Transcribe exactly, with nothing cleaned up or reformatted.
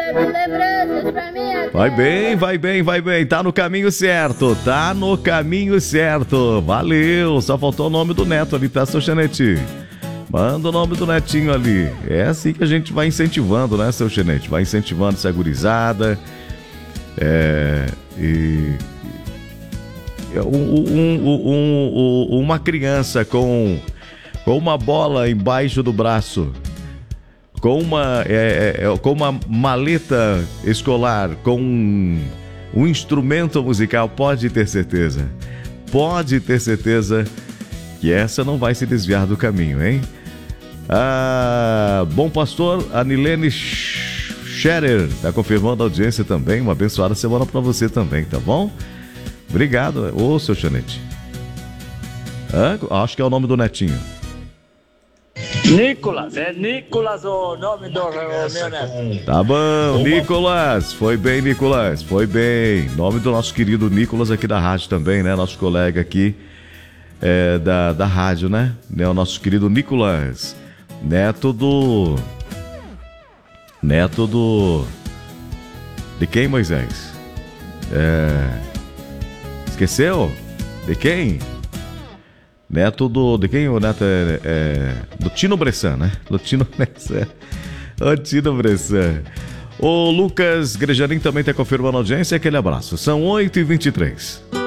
Vai bem, vai bem, vai bem. Tá no caminho certo, tá no caminho certo. Valeu, só faltou o nome do neto ali, tá, seu Xenete? Manda o nome do netinho ali. É assim que a gente vai incentivando, né, seu Xenete? Vai incentivando essa gurizada. É... E... Um, um, um, um, uma criança com, com uma bola embaixo do braço, com uma, é, é, com uma maleta escolar, com um, um instrumento musical, pode ter certeza, pode ter certeza que essa não vai se desviar do caminho, hein? Ah, bom pastor, a Nilene Scherer está confirmando a audiência também. Uma abençoada semana para você também, tá bom? Obrigado. Ô, seu Xanete. Ah, acho que é o nome do netinho. Nicolas, é Nicolas o nome do meu neto. Tá bom, Nicolas. Foi bem, Nicolas. Foi bem. Nome do nosso querido Nicolas aqui da rádio também, né? Nosso colega aqui é, da, da rádio, né? né? O nosso querido Nicolas. Neto do... Neto do... De quem, Moisés? É... Esqueceu? De quem? Neto do... De quem o neto é... é do Tino Bressan, né? Do Tino Bressan. O Tino Bressan. O Lucas Grejarim também está confirmando a audiência. Aquele abraço. São oito e vinte e três.